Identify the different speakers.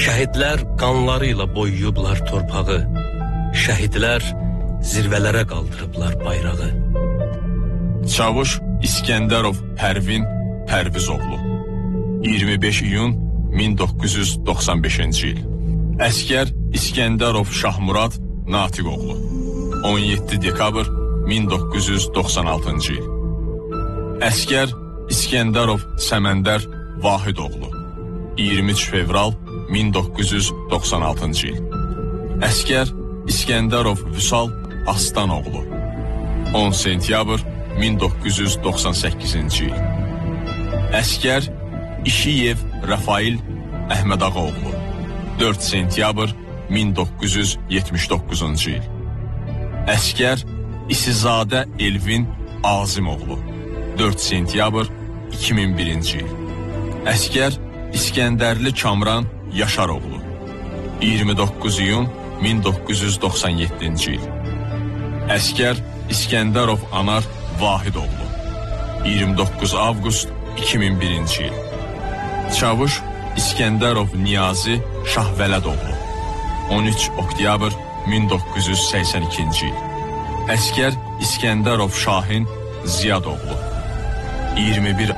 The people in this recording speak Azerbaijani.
Speaker 1: Şəhidlər qanları ilə boyuyublar torpağı. Şəhidlər zirvələrə qaldırıblar bayrağı.
Speaker 2: Çavuş İskəndərov Pərvin Pərvizoğlu 25 iyun 1995-ci il. Əskər İskəndərov Şahmurad Natiqoğlu 17 dekabr 1996-cı il. Əskər İskəndərov Səməndər Vahidoğlu 23 fevral 1996-cı il. Əskər İskəndərov Vüsal Aslanoğlu 10 sentyabr 1998-ci il. Əskər İşiyev Rafail Əhmədağoğlu 4 sentyabr 1979-cu il. Əskər İsizadə Elvin Azimoğlu 4 sentyabr 2001-ci il. Əskər İskəndərli Kamran Yaşaroğlu 29 iyun 1997-ci il. Əskər İskəndərov Anar Vahidoğlu 29 avqust 2001-ci il. Çavuş İskəndərov Niyazi Şahvələdoğlu 13 oktyabr 1982-ci il. Əskər İskəndərov Şahin Ziyadoğlu 21